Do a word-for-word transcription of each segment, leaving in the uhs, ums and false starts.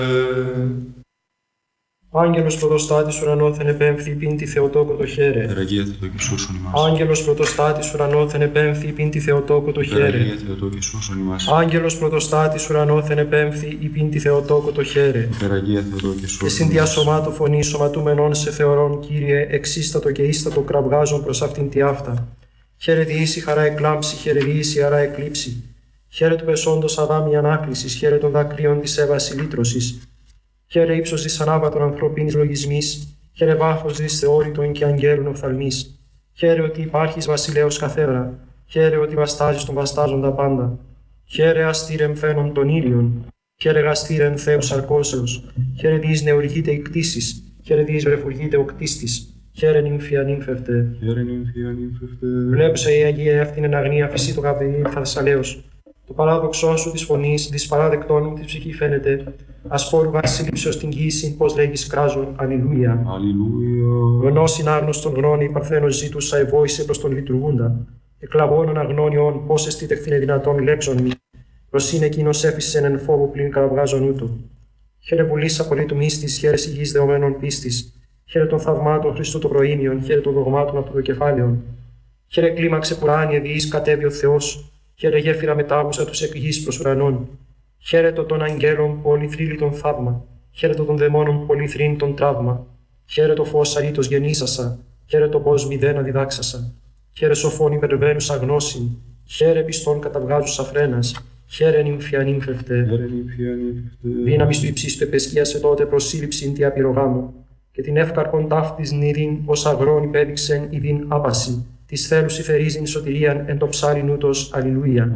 Άγγελος πρωτοστάτης ουρανόθεν επέμφθη πίντη Θεοτόκο το χαίρε. Υπεραγία Θεοτόκε σώσον ημάς. Άγγελος πρωτοστάτης ουρανόθεν επέμφθη πίντη Θεοτόκο το χαίρε. Υπεραγία Θεοτόκε σώσον ημάς. Άγγελος πρωτοστάτης ουρανόθεν επέμφθη πίντη Θεοτόκο το χαίρε. Υπεραγία Θεοτόκε σώσον Εσύν διασωμάτου φωνή σωματούμενον σε θεωρών, Κύριε, εξίστατο και ίστατο κραυγάζον προς αυτήν τη αυτά. Χαίρε διήσει χαρά εκλάμψη, χαίρε διήσει χαρά εκλείψη. Χαίρε του πεσόντος αδάμι ανάκλησης, χαίρε των δακρύων της έβαση λύτρωσης. Χαίρε ύψος της ανάβατων ανθρωπίνης λογισμής, χαίρε βάθος της θεώρητων και αγγέλων οφθαλμής. Χαίρε ότι υπάρχεις βασιλέος καθέδρα, χαίρε ότι βαστάζεις τον βαστάζοντα πάντα. Χαίρε αστήρεμ φαίνον των ήλιων, χαίρε γαστήρεμ Θεός αρκώσεως, χαίρε διείς νεουργείται η κτήσης, χαίρε διείς βρεφουργείται ο κτίστης. Χαίρε νύμφια νύμφευτε. Χαίρε νύμφια νύμφευτε. Βλέπουσα η Αγία εύθυνεν αγνία φυσί το Γαβριήλ Θαρσαλέως. Το παράδοξό σου της φωνής, της παράδεκτών μου της ψυχή φαίνεται. Ασπόρου βασίλειψεως την γύση, πως λέγεις κράζον, αλληλούια. Αλληλούια. Γνώσιν άγνωστον γνώνη, παρθένος ζήτουσα ευόησε προς τον λειτουργούντα. Εκλαβώνων αγνώνιον, πώς εστίτεχθηνε δυνατόν λέξον μη. Προσήν εκείνος έφυσεν εν φόβο πλην καραβγάζον ούτω. Χαίρε βουλής απολύτου μύστης, χαίρε υγιής δεωμένων πίστης. Χαίρε των θαυμάτων Χριστού των προήμιων, χαίρε των δογμάτων από το κεφάλαιον. Χαίρε κλίμαξε πουράνιε διείς κατέβει ο Θεός. Χαίρε γέφυρα μετάγουσα τους εκ γης προς ουρανών. Χαίρετο των αγγέλων πολυθρύλιτον θαύμα. Χαίρετο των δαιμόνων πολυθρύνητον τραύμα. Χαίρετο φως αρήτως γεννήσασα. Χαίρετο πως μηδένα διδάξασα. Χαίρε σοφών υπερβαίνουσα γνώσιν. Χαίρε πιστών καταβγάζουσα φρένας. Χαίρε νύμφια νύμφευτε. Δύναμις του υψίστου επεσκίασε τότε προσύλληψην τη απειρογάμου. Και την εύκαρκον ταύτης νηρήν ως αγρόν υπέδειξεν ειδήν άπαση. Της θέλους υφερίζειν σωτηρίαν εν το ψάριν ούτως, αλληλούια.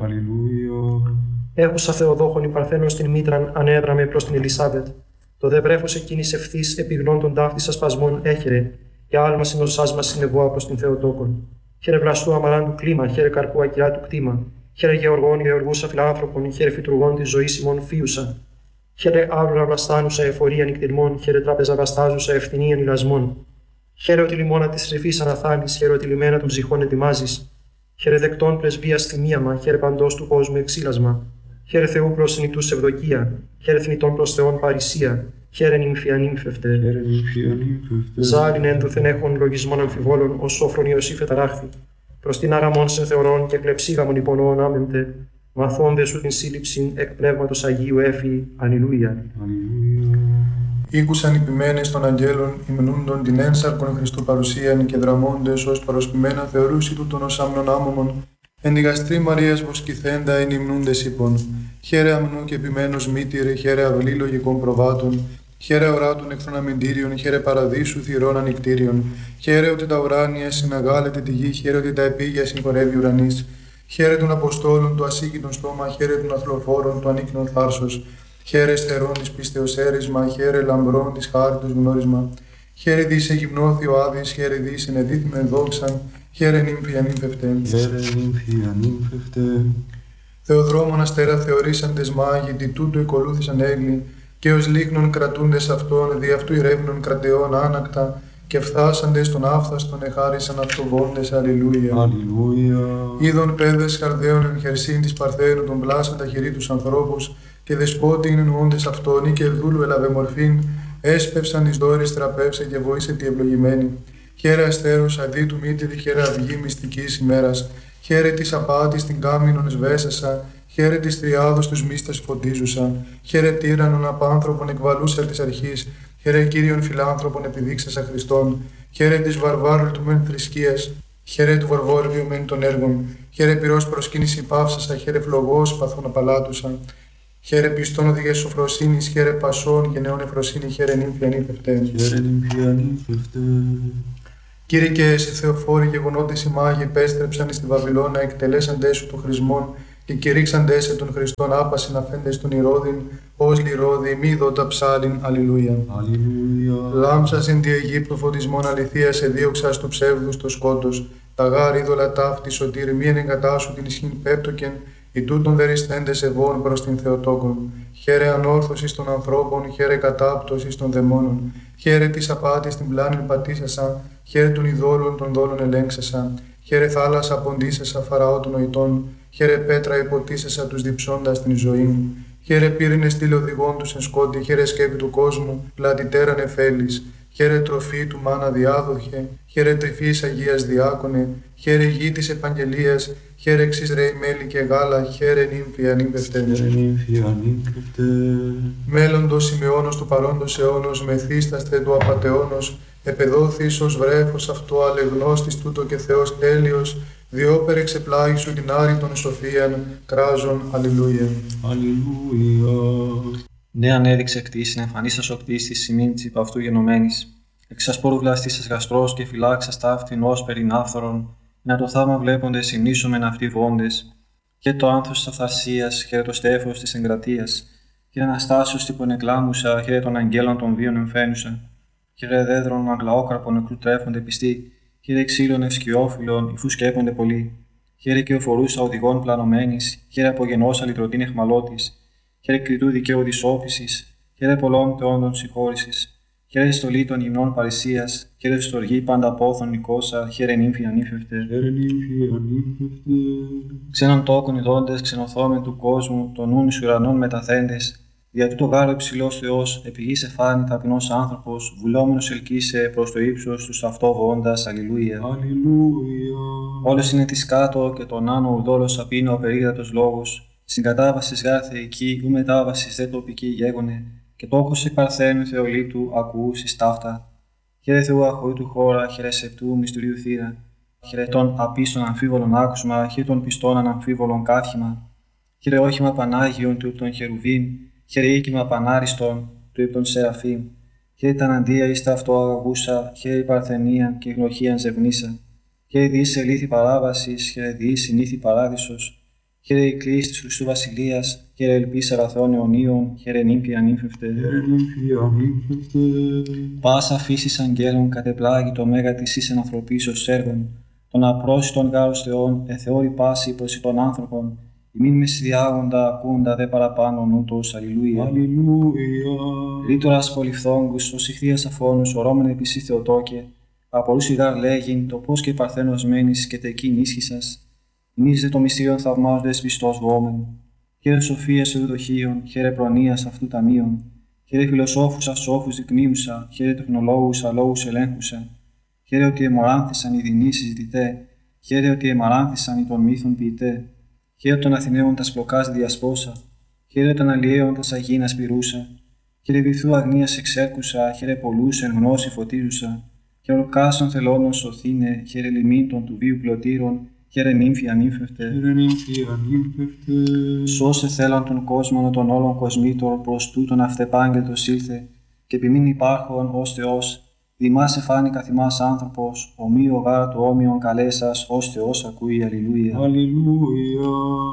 Έχουσα Θεοδόχον η παρθένον στην μήτραν ανέδραμε προς την Ελισάβετ. Το δε βρέφος εκείνης ευθύς επιγνών των ταύτης ασπασμών έχερε, και άλμα συνοσάς μας συνεβόα προς την Θεοτόκον. Χαίρε βλαστού αμαράν του κλίμα, χαίρε καρπού ακυρά του κτήμα. Χαίρε γεωργών γεωργούσα φιλάνθρωπον, χαίρε φυτουργών της ζωής ημών φίουσα. Χαίρε άβλουρα βλαστάνουσα εφορία νικτυρμών, χαίρε τράπεζα βαστάζουσα ευθυνίαν ηλασμών. Χαίρε ότι λιμόνα της ρηφής αναθάνεις, χαίρε ότι λιμένα των ψυχών ετοιμάζεις. Χαίρε δεκτών πρεσβείας θυμίαμα, χαίρε παντός του κόσμου εξήλασμα. Χαίρε Θεού προς νητούς ευδοκία, χαίρε θνητών προς Θεόν παρησία. Χαίρε νύμφια νύμφευτε. Ζάλιν ένδουθεν έχων λογισμών αμφιβόλων, ως σόφρον Ιωσήφ εταράχθη. Προς την άραμον σε θεωρών και κλεψίγαμον υπονοών άμεμπτε. Μαθώνde σου την σύλληψην εκ πνεύματος Αγίου έφη. Αλληλούια. Ήκουσαν οι ποιμένες των αγγέλων, υμνούντων την ένσαρκον Χριστού παρουσίαν και δραμώντες ως παροσκημένα θεωρούσι τούτον ως άμνον άμωμον. Εν τη γαστρή Μαρίας βοσκηθέντα εν υμνούντες είπων. Χαίρε αμνού και ποιμένος μήτηρε, χαίρε αυλή λογικών προβάτων. Χαίρε οράτων εχθρών αμυντήριων, χαίρε παραδείσου θυρών ανικτήριων. Χαίρε ότι τα ουράνια συναγάλεται τη γη, χαίρε ότι τα επίγεια συγχωρεύει ουρανής. Χαίρε των Αποστόλων, το ασύγκητον στόμα, χαίρε των αθλοφόρων, το ανίκνον θάρσος. Χαίρε στερών της πίστεως έρισμα, χαίρε λαμπρών της χάριτος γνώρισμα. Χαίρε δις εγυμνώθη ο Άδης, χαίρε δις ενεδίθμεν δόξαν, χαίρε νύμφια νύμφευτε. Χαίρε νύμφια νύμφευτε. Θεοδρόμων αστέρα θεωρήσαντες μάγοι, τι τούτο εκολούθησαν έγκλη, και ως λίχνων κρατούντες αυτών, δι' αυτού ηρεύνων κρατεών άνακτα, και φθάσαντες των άφθαστον εχάρισαν αυτοβόντες. Αλληλούια. Αλληλούια. Είδων παιδες χαρδαίων εν χερσίν της Παρθένου των πλάσαν τα χερί τους ανθρώπους, και δεσπότη είναι εννοώντες αυτόν, ή και δούλου έλαβε μορφήν, έσπευσαν εις δόρης τραπεύσε και βοήσε τη ευλογημένη. Χαίρε αστέρος αδί του μήτηρη, χαίρε αυγή μυστικής ημέρας. Χαίρε της απάτης την κάμινον σβέσασα, χαίρε της τριάδος τους μίστας φωτίζουσα. Χαίρε τύραννον απάνθρωπον εκβαλούσα της αρχής, χαίρε Κύριον φιλάνθρωπον επιδείξασα Χριστόν. Χαίρε της βαρβάρου του μεν θρησκείας, χαίρε του βαρβόριου μεν των έργων. Χαίρε πυρός προσκύνηση πάυσασα, χαίρε φλογός παθών απαλάτουσα. Χαίρε πιστών οδηγές σοφροσύνης, χαίρε πασών και νεών εφροσύνη, χαίρε νύμφια νύμφευτε. Χαίρε νύμφια νύμφευτε. Κύριε και εσύ Θεοφόροι γεγονότες οι μάγοι επέστρεψαν στη Βαβυλώνα, εκτελέσαντές σου των χρησμών και κηρύξαντές σε των Χριστών άπασιν αφέντες των Ηρώδην, ως λιρόδι μη δότα ψάλιν. Αλληλούια. Αλληλούια. Λάμψας εν τη Αιγύπτου φωτισμών αληθείας εδίωξας του ψεύδους το σκότος, τα γάρ είδωλα ταύτη σωτήρ μη εν εγκατάσου την ισχύν πέπτοκεν, οι τούτων δεριστέντες ευών προς την Θεοτόκον. Χαίρε ανόρθωσης των ανθρώπων, χαίρε κατάπτωσης των δαιμόνων. Χαίρε της απάτης την πλάνην πατήσασα, χαίρε των ειδόλων των δόλων ελέγξασα. Χαίρε θάλασσα ποντίσασα φαραώ των νοητών, χαίρε πέτρα υποτίσασα τους διψώντας την ζωή. Χαίρε πύρινε στήλε οδηγών του εν σκόντι, χαίρε σκέπη του κόσμου, πλατητέρα νεφέλης. Χαίρε τροφή του μάνα διάδοχε, χαίρε τρυφής Αγίας διάκονε, χαίρε γη της επαγγελίας, χαίρε εξής ρέι μέλι και γάλα, χαίρε νύμφη ανήμπευτε. νύμφη ανήμπευτε. Μέλλοντος ημεώνος του παρόντος αιώνος, μεθύσταστε του απατεώνος, επεδόθης ως βρέφος αυτό αλεγνώστης τούτο και Θεός τέλειος, διόπερ εξεπλάγει σου την άρρητον σοφίαν, κράζον, αλληλούια. Αλληλούια. Ναι, ανέδειξε κτήσιν, εμφανίσας ο κτίστης σημείν της υπ' αυτού γενομένης. Εξασπόρου βλαστήσας γαστρός και φυλάξας ταύτην ως περιν άφθορον, να το θαύμα βλέποντες συνήσομεν αυτοί βόντες. Και το άνθος της αυθαρσίας, χαίρε το στέφος της εγκρατείας, χαίρε Αναστάσεως τύπον εκλάμουσα, χαίρε των αγγέλων των βίων εμφαίνουσα. Χαίρε δέδρων αγλαόκραπων νεκρού τρέφονται πιστοί, χαίρε ξύλων ευσκιόφυλλων, υφού σκέπονται πολλοί. Χαίρε και οφορούσα οδηγών πλανωμένης, χαίρε απογενώσα λυτρωτήν εχμαλώτης. Χαίρε κριτού δικαίου δυσόπισης, χαίρε πολλών θεόντων συγχώρησης. Χαίρε στολή των γυμνών παρησίας, χαίρε στοργή πάντα πόθων νικόσα, χαίρε νύμφη ανήφευτε. Χαίρε νύμφη ανήφευτε. Ξένων τόκων ειδώντες, ξενοθόμεν του κόσμου, των νουν εις ουρανών μεταθέντες. Δια τούτο γάρο υψηλός Θεός, επί γης εφάνη ταπεινός άνθρωπος, βουλόμενος ελκύσε προς το ύψος τους αυτό βόντας, αλληλούια. Αλληλούια. Όλος είναι της κάτω και τον άνω ουδόλος απίνω ο περίγρατος λόγος. Συγκατάβασης γάρ θεϊκή, ου μετάβασης δε τοπική γέγονε, και τόκος εκ παρθένου Θεολήτου ακούσεις ταύτα. Χαίρε Θεού αχωρήτου χώρα, χαίρε σεπτού μυστηρίου θύρα. Χαίρε των απίστων αμφίβολων άκουσμα, χαίρε των πιστών αναμφίβολων κάθιμα. Χαίρε όχημα Πανάγιον του των Χερουβίμ, χαίρε οίκημα Πανάριστον του υπ των Σεραφείμ. Χαίρε τα αναντία εις τα αυτό αγαγούσα, χαίρε παρθενία και γνωχίαν ζευνήσα. Χαίρε διείς ελήθη παράβασης, χαίρε διείς συνήθη παράδεισος. Χαίρε η κλίση της Χριστού Βασιλείας, χαίρε ελπίς αγαθών αιωνίων, χαίρε νύμφη ανήφευτε. Χαίρε νύμφη ανήφευτε. Πάσα φύσης αγγέλων κατεπλάγει το μέγα της εις ενανθρωπίσεως έργων, των απρόσιτων γάρος Θεών, εθεώρη πάση προς των άνθρωπων, ημίν μεσηδιάγοντα ακούντα δε παραπάνω νούτος, αλληλούια. Αλληλούια. Ρήτορας πολυφθόγκους, ως ηχθείας αφώνους, ορώμεν επισή Θεοτόκε, απορούσι γάρ λέγειν, το πώς και παρθένος μένεις και τεκείν ίσχυσας. Ημείς δε το μυστήριον θαυμάζοντες πιστός βόμεν. Χαίρε σοφίας ευδοχίων, χαίρε προνοίας αυτού ταμείων. Χαίρε φιλοσόφους ασόφους δεικνύουσα, χαίρε τεχνολόγους αλόγους ελέγχουσα. Χαίρε ότι εμοράνθησαν οι δεινοί συζητητέ, χαίρε ότι εμαράνθησαν οι των μύθων ποιητέ. Χαίρε των Αθηναίων τας πλοκάς διασπόσα, χαίρε των αλλιέων τας αγίνας πυρούσα. Χαίρε βυθού αγνίας εξέρκουσα, χαίρε πολλούς εν γνώση φωτίζουσα. Χαίρε οκάσων θελώνων σωθήνε, χαίρε λιμήν των του βίου πλωτήρων. Χαίρε νύμφη ανήφευτε. Χαίρε νύμφη ανήφευτε. Σώσε θέλαν τον κόσμο των όλων κοσμήτων προς τούτον αυτεπάγγελτος ήλθε, και επιμήν υπάρχον ως Θεός, δημάς εφάνη καθημάς άνθρωπος, ομοίο γάρα του όμοιον καλέσας, ως Θεός ακούει, αλληλούια. Αλληλούια.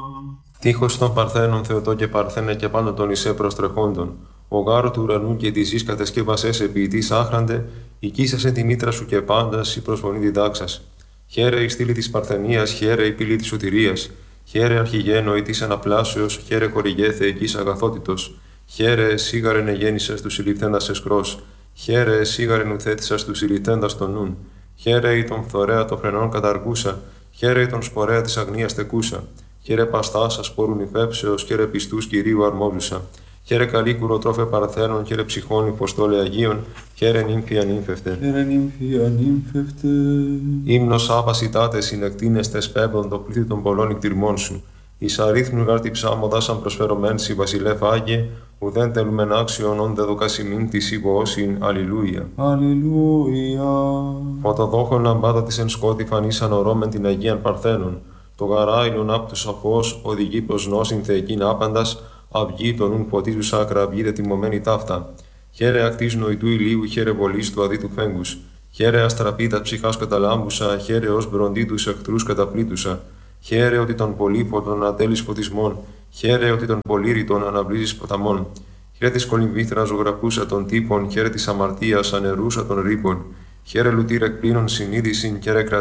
Τείχος των Παρθένων Θεοτό και Παρθένε και πάντα των Ισέ προστρεχόντων. Ο γάρο του ουρανού και τη γη κατεσκεύασες ποιητής άχραντε, οικίσασε τη μήτρα σου και πάντας η προσφωνή διδάξας. Χαίρε η στήλη της Παρθενίας, χαίρε η πύλη της σωτηρίας. Χαίρε αρχηγένο ή της αναπλάσεως, χαίρε χορηγέ θεϊκής αγαθότητος. Χαίρε σίγαρεν εγέννησες του συλληφθέντας εσκρός. Χαίρε σίγαρεν ουθέτησας του συλληφθέντας των νουν. Χαίρε η τον φθορέα των φρενών καταργούσα. Χαίρε η τον σπορέα της αγνίας τεκούσα. Χαίρε παστάσα σπόρουν υφέψεως, χαίρε πιστούς κυρίου αρμόζουσα. Χαίρε καλή κουροτρόφε Παρθένων, χαίρε ψυχών υποστόλε Αγίων, χαίρε νύμφη ανήφευτε. Χαίρε νύμφη ανήφευτε. Ύμνος άπασιτάτε συνεκτίνεστες πέμπτον το πλήθη των πολλών εκτιρμών σου. Εις αρίθμου γάρ τη ψάμοδα σαν προσφερωμέν σι βασιλεύ Άγιε, ουδέν τελούμεν άξιον όν δε δοκασιμήν της υποώσιν, αλληλούια. Αλληλούια. Φωτοδόχων λαμπάδα της εν σκότη φανίσαν ορώμεν την Αγίαν Παρθένων. Το γαράιλον απ' του σαφώς οδηγεί προς νόσιν θεϊκήν άπαντας, αυγή των ουν φωτίζουσα ακραυγή δε τιμωμένη ταύτα. Χαίρε ακτής νοητού ηλίου, χαίρε βολής του αδίτου φέγγους. Χαίρε αστραπίτα ψυχάς καταλάμπουσα, χαίρε ως μπροντί τους εχθρούς καταπλήτουσα. Χαίρε ότι των πολύποτων ατέλεις φωτισμών, χαίρε ότι των πολύρητων αναβλύζεις ποταμών. Χαίρε της κολυμβήθρας ζωγραφούσα των τύπων, χαίρε της αμαρτίας ανερούσα των ρήπων. Χαίρε λουτήρ εκπλήνων συνείδησιν, χαίρε